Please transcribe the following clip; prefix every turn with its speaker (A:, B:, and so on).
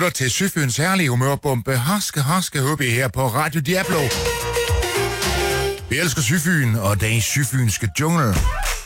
A: lytter til Søfyns herlige humørbombe Haske Hubby her på Radio Diablo. Vi elsker Søfyn og den syfynske jungle.